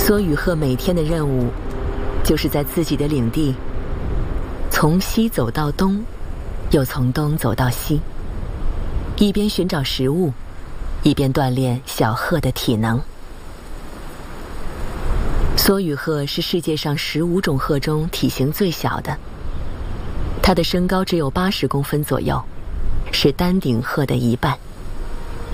梭羽鹤每天的任务，就是在自己的领地，从西走到东，又从东走到西，一边寻找食物，一边锻炼小鹤的体能。梭羽鹤是世界上15种鹤中体型最小的，它的身高只有80公分左右，是丹顶鹤的一半。